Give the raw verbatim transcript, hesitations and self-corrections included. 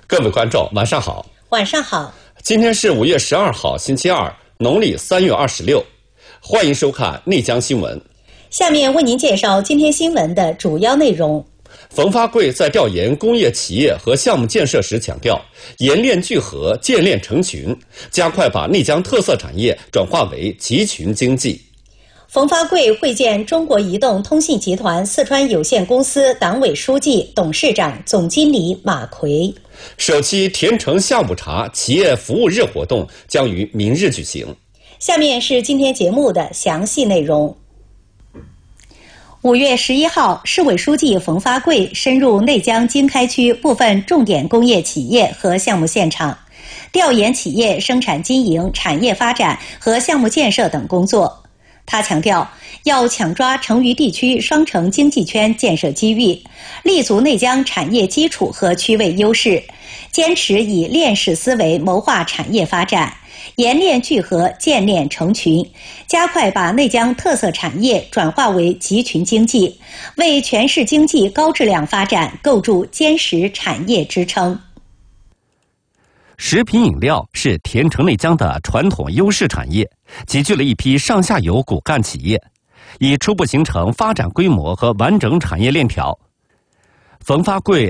各位观众，晚上好。 晚上好。 今天是五月十二号，星期二，农历三月二十六。欢迎收看内江新闻。 下面为您介绍今天新闻的主要内容。 冯发贵在调研工业企业和项目建设时强调，冶炼聚合，渐炼成群，加快把内江特色产业转化为集群经济。 冯发贵会见中国移动通信集团四川有限公司党委书记、董事长、总经理马奎。 首期甜橙下午茶企业服务日活动将于明日举行。 下面是今天节目的详细内容。五月十一号，市委书记冯发贵深入内江经开区部分重点工业企业和项目现场，调研企业生产经营、产业发展和项目建设等工作。他强调，要抢抓成渝地区双城经济圈建设机遇，立足内江产业基础和区位优势，坚持以链式思维谋划产业发展，冶炼聚合，渐炼成群，加快把内江特色产业转化为集群经济，为全市经济高质量发展构筑坚实产业支撑。 食品饮料是甜橙内江的传统优势产业，集聚了一批上下游骨干企业，已初步形成发展规模和完整产业链条。冯发贵